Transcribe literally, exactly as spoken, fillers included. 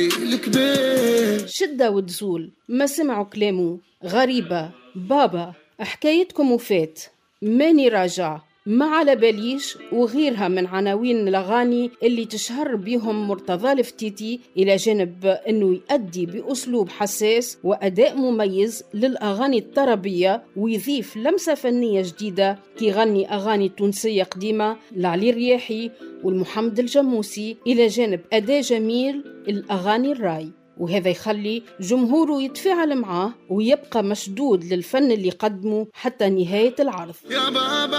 شدة وتزول، ما سمعوا كلامه، غريبة، بابا، حكايتكم وفات، ماني راجع، ما على باليش، وغيرها من عناوين الأغاني اللي تشهر بيهم مرتضى الفتيتي، إلى جانب أنه يؤدي بأسلوب حساس وأداء مميز للأغاني الطربية، ويضيف لمسة فنية جديدة كي غني أغاني تونسية قديمة لعلي الرياحي والمحمد الجموسي، إلى جانب أداء جميل الأغاني الراي، وهذا يخلي جمهوره يتفاعل معاه ويبقى مشدود للفن اللي قدمه حتى نهاية العرض.